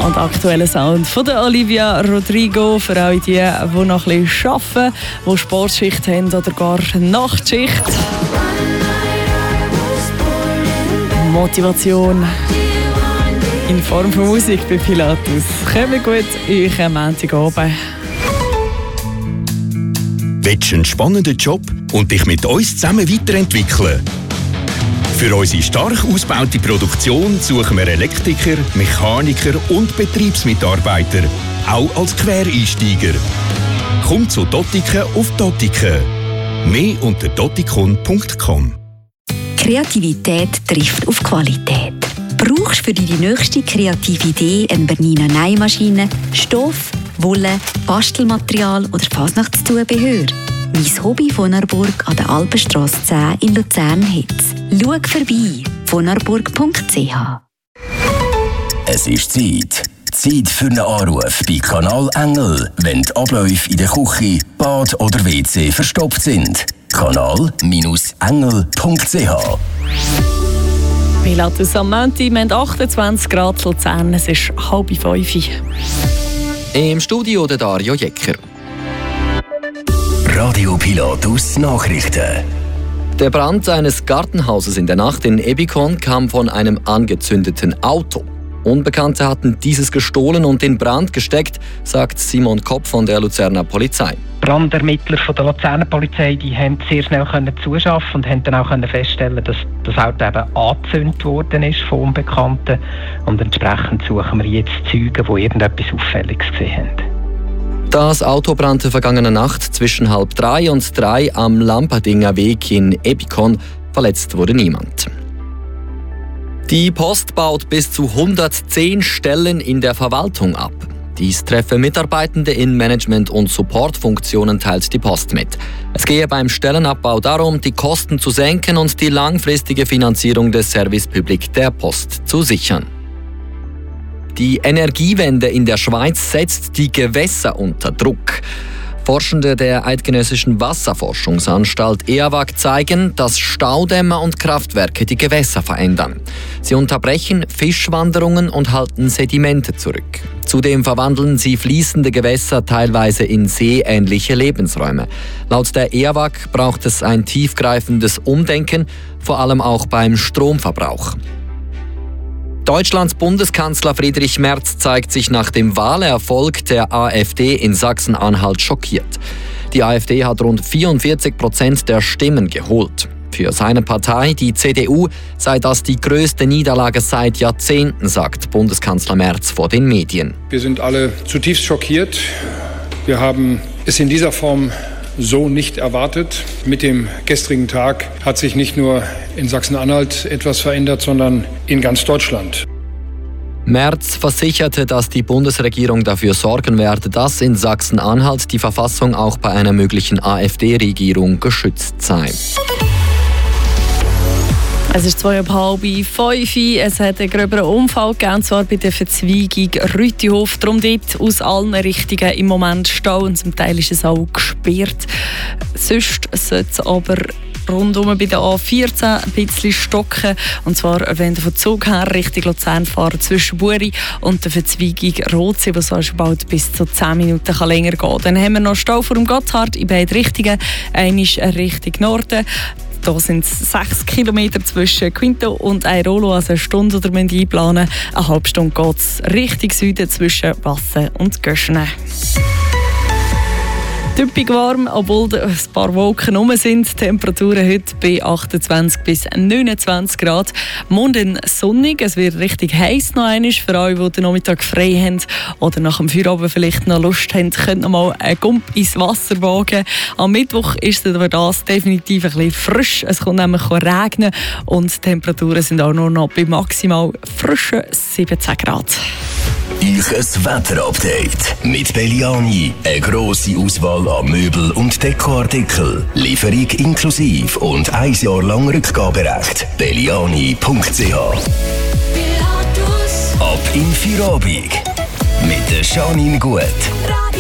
Und aktueller Sound von der Olivia Rodrigo für alle die noch ein bisschen arbeiten, die Sportschicht haben oder gar Nachtschicht. Motivation in Form von Musik bei Pilatus. Kommt gut euch am Montagabend. Willst du einen spannenden Job und dich mit uns zusammen weiterentwickeln? Für unsere stark ausgebaute Produktion suchen wir Elektriker, Mechaniker und Betriebsmitarbeiter, auch als Quereinsteiger. Komm zu Dottiken auf Dottiken. Mehr unter dottikon.com. Kreativität trifft auf Qualität. Brauchst für deine nächste kreative Idee eine Bernina Nähmaschine, Stoff, Wolle, Bastelmaterial oder Fasnachtszubehör? Mein Hobby Vonarburg an der Alpenstrasse 10 in Luzern-Hitz. Schau vorbei, vonarburg.ch. Es ist Zeit für einen Anruf bei Kanal Engel, wenn die Abläufe in der Küche, Bad oder WC verstopft sind. Kanal-engel.ch. Pilatus am Montag, wir haben 28 Grad Luzern, es ist 4:30. Im Studio der Dario Jecker. Radio Pilatus Nachrichten. Der Brand eines Gartenhauses in der Nacht in Ebikon kam von einem angezündeten Auto. Unbekannte hatten dieses gestohlen und in Brand gesteckt, sagt Simon Kopp von der Luzerner Polizei. Brandermittler von der Luzerner Polizei die haben sehr schnell zuschaffen und haben dann auch feststellen, dass das Auto eben angezündet worden ist von Unbekannten. Und entsprechend suchen wir jetzt Zeugen, die irgendetwas Auffälliges gesehen haben. Das Auto brannte vergangene Nacht zwischen 2:30 und 3 am Lamperdinger Weg in Ebikon. Verletzt wurde niemand. Die Post baut bis zu 110 Stellen in der Verwaltung ab. Dies treffe Mitarbeitende in Management- und Supportfunktionen, teilt die Post mit. Es gehe beim Stellenabbau darum, die Kosten zu senken und die langfristige Finanzierung des Service Public der Post zu sichern. Die Energiewende in der Schweiz setzt die Gewässer unter Druck. Forschende der Eidgenössischen Wasserforschungsanstalt EAWAG zeigen, dass Staudämme und Kraftwerke die Gewässer verändern. Sie unterbrechen Fischwanderungen und halten Sedimente zurück. Zudem verwandeln sie fließende Gewässer teilweise in seeähnliche Lebensräume. Laut der EAWAG braucht es ein tiefgreifendes Umdenken, vor allem auch beim Stromverbrauch. Deutschlands Bundeskanzler Friedrich Merz zeigt sich nach dem Wahlerfolg der AfD in Sachsen-Anhalt schockiert. Die AfD hat rund 44% der Stimmen geholt. Für seine Partei, die CDU, sei das die größte Niederlage seit Jahrzehnten, sagt Bundeskanzler Merz vor den Medien. Wir sind alle zutiefst schockiert. Wir haben es in dieser Form so nicht erwartet. Mit dem gestrigen Tag hat sich nicht nur in Sachsen-Anhalt etwas verändert, sondern in ganz Deutschland. Merz versicherte, dass die Bundesregierung dafür sorgen werde, dass in Sachsen-Anhalt die Verfassung auch bei einer möglichen AfD-Regierung geschützt sei. Es ist 4:30. Es hat einen gröberen Unfall gegeben, und zwar bei der Verzweigung Rütihof. Darum dort aus allen Richtungen im Moment Stau und zum Teil ist es auch gesperrt. Sonst sollte es aber rundum bei der A14 ein bisschen stocken. Und zwar, wenn ihr von Zug her Richtung Luzern fahren, zwischen Buri und der Verzweigung Rotsee, wo es bald bis zu 10 Minuten länger gehen kann. Dann haben wir noch Stau vor dem Gotthard in beide Richtungen. Einmal Richtung Norden. Da sind es 6 Kilometer zwischen Quinto und Airolo, also eine Stunde oder müssen einplanen. Eine halbe Stunde geht es Richtung Süden zwischen Wassen und Göschene. Typisch warm, obwohl ein paar Wolken rum sind. Temperaturen heute bei 28 bis 29 Grad. Morgen sonnig, es wird richtig heiß noch einmal. Für alle, die den Nachmittag frei haben oder nach dem Feierabend vielleicht noch Lust haben, könnt noch mal einen Gump ins Wasser wagen. Am Mittwoch ist es aber das definitiv ein bisschen frisch. Es kommt nämlich regnen und die Temperaturen sind auch nur noch bei maximal frischen 17 Grad. Ich ein Wetterupdate mit Belliani. Eine grosse Auswahl an Möbel- und Dekoartikel. Lieferung inklusive und 1 Jahr lang Rückgaberecht. Belliani.ch. Ab in Feierabend mit der Janine Gut.